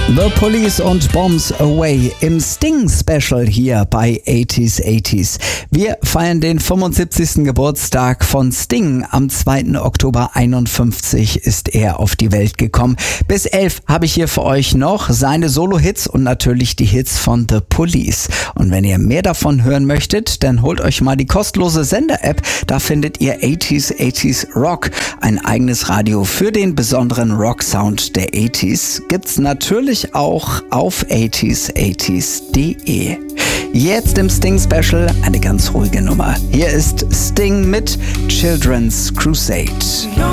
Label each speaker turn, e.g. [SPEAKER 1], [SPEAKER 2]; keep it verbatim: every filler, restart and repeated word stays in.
[SPEAKER 1] The Police und Bombs Away im Sting-Special hier bei achtziger achtziger. Wir feiern den fünfundsiebzigsten Geburtstag von Sting. Am zweiten Oktober einundfünfzig ist er auf die Welt gekommen. Bis elf habe ich hier für euch noch seine Solo-Hits und natürlich die Hits von The Police. Und wenn ihr mehr davon hören möchtet, dann holt euch mal die kostenlose Sender-App. Da findet ihr achtziger achtziger Rock, ein eigenes Radio für den besonderen Rock-Sound der achtziger. Gibt's natürlich auch auf achtziger achtziger punkt de. Jetzt im Sting Special eine ganz ruhige Nummer. Hier ist Sting mit Children's Crusade.